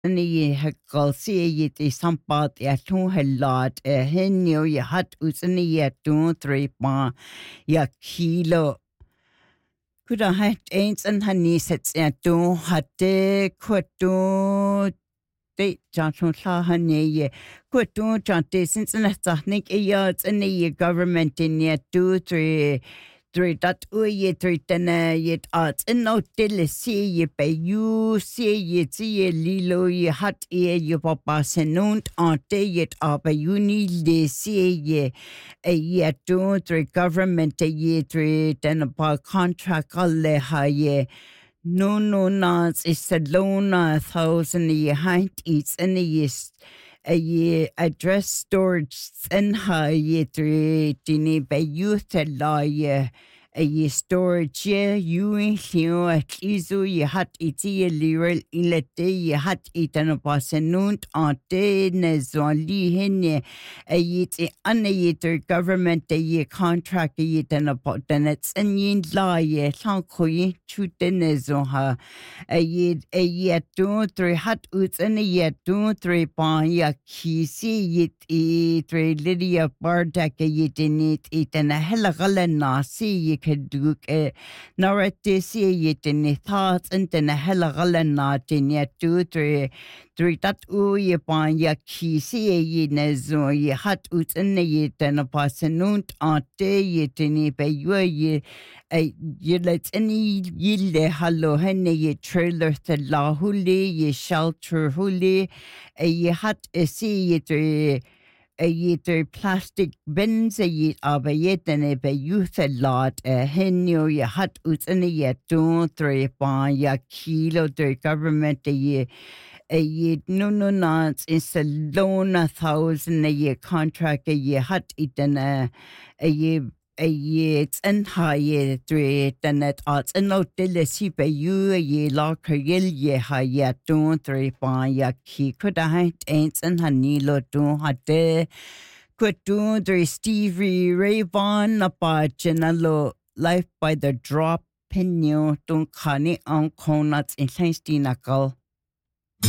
Ni hekal see it is sampat ya tun hellat henyo ya hat usani ya tun 3 pa ya kilo. Kuda hat eins and hani sets ya tun hatte kutu de jatun sa hani ye kutu jante since na tahnik ya tsani government in ya 2 3 dat ye 3 tana yet at no till see ye pe you see ye see lilo ye hat ye papa senunt ante yet apa you need de see ye a ye 2 3 government ye 3 tana pa contract alle ha ye no nas is a loan 1,000 ye height eats and a ye address storage and ha ye 3 tini be youth la ye a ye storage ye you in here at izu ye hat iti ye lirel ilete ye hat itan pasenunt ante ne zonli henne a ye ti ane ye ter government a ye contract ye tan tenets and yin la ye sankoyi chutene zonha a ye 2 3 hat uts and ye 2 3 pa ya kisi yit e 3 Lydia Bardak ye dinit itan a hella galena see ye could do narrate see yit in the thoughts and then a hella galena din ye 2 3 dat u ye pa ya kisi ye nezo ye hat uts and ye tan a pasenunt ante ye tini be ye ye let any yille hallo henne ye trailer the la huli ye shelter huli ye hat see ye a yeter plastic bins a yet aber yeten be youth a lot henyo ye hat ut and ye 2 3 pa ya kilo the government a ye no nonsense is a loan 1,000 a year contract a ye hat iten a ye it's and high ye 3 then it arts and no dillisi be you a ye la kergil ye ha ye 2 3 pa ya ki could I ain't and hanilo do hade could do there Stevie Ray Vaughan napa chenalo life by the drop penyo don't kani on conats in Saint Nakal.